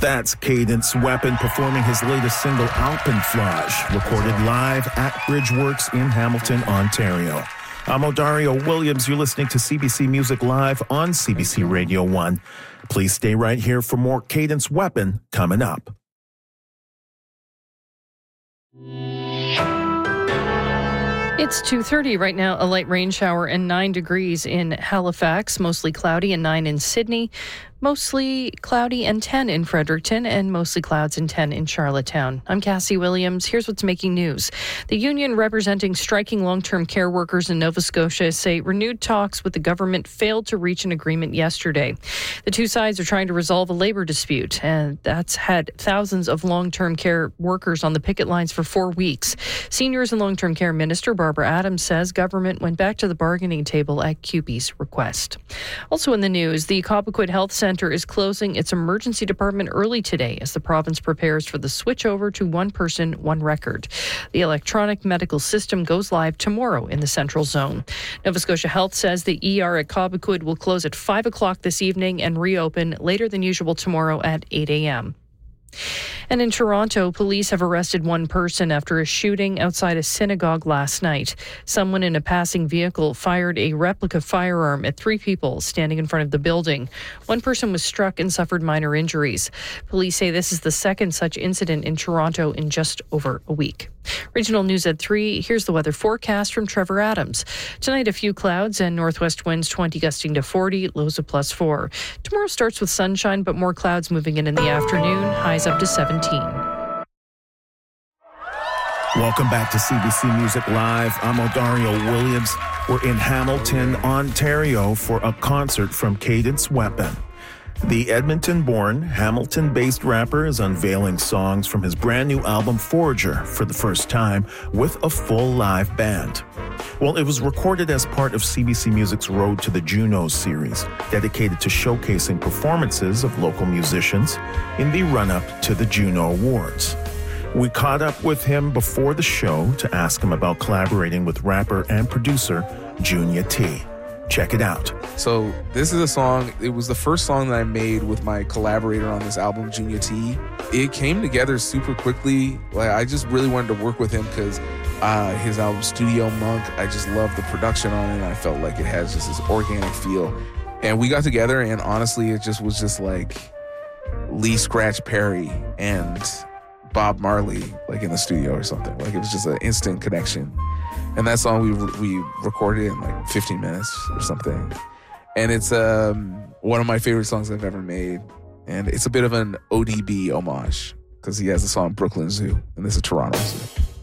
That's Cadence Weapon performing his latest single, Alpenflage, recorded live at Bridgeworks in Hamilton, Ontario. I'm Odario Williams. You're listening to CBC Music Live on CBC Radio 1. Please stay right here for more Cadence Weapon coming up. It's 2:30 right now, a light rain shower and 9 degrees in Halifax, mostly cloudy, and 9 in Sydney. Mostly cloudy and 10 in Fredericton, and mostly clouds and 10 in Charlottetown. I'm Cassie Williams. Here's what's making news. The union representing striking long-term care workers in Nova Scotia say renewed talks with the government failed to reach an agreement yesterday. The two sides are trying to resolve a labor dispute, and that's had thousands of long-term care workers on the picket lines for 4 weeks. Seniors and Long-Term Care Minister Barbara Adams says government went back to the bargaining table at CUPE's request. Also in the news, the Cobequid Health Centre is closing its emergency department early today as the province prepares for the switch over to one person, one record. The electronic medical system goes live tomorrow in the Central Zone. Nova Scotia Health says the ER at Cobequid will close at 5 o'clock this evening and reopen later than usual tomorrow at 8 a.m. And in Toronto, police have arrested one person after a shooting outside a synagogue last night. Someone in a passing vehicle fired a replica firearm at 3 people standing in front of the building. One person was struck and suffered minor injuries. Police say this is the second such incident in Toronto in just over a week. Regional news at 3. Here's the weather forecast from Trevor Adams. Tonight, a few clouds and northwest winds 20 gusting to 40, lows of +4. Tomorrow starts with sunshine, but more clouds moving in the afternoon, highs up to 17. Welcome back to CBC Music Live. I'm Odario Williams. We're in Hamilton, Ontario for a concert from Cadence Weapon. The Edmonton-born, Hamilton-based rapper is unveiling songs from his brand new album Forager for the first time with a full live band. Well, it was recorded as part of CBC Music's Road to the Junos series, dedicated to showcasing performances of local musicians in the run-up to the Juno Awards. We caught up with him before the show to ask him about collaborating with rapper and producer Junya T. Check it out. So this is a song, it was the first song that I made with my collaborator on this album, Junya T. It came together super quickly. Like, I just really wanted to work with him because his album Studio Monk, I just love the production on it. I felt like it has just this organic feel. And we got together, and honestly, it just was just like Lee Scratch Perry and Bob Marley, like in the studio or something. Like, it was just an instant connection. And that song we recorded in like 15 minutes or something. And it's one of my favorite songs I've ever made. And it's a bit of an ODB homage because he has the song Brooklyn Zoo, and this is Toronto Zoo.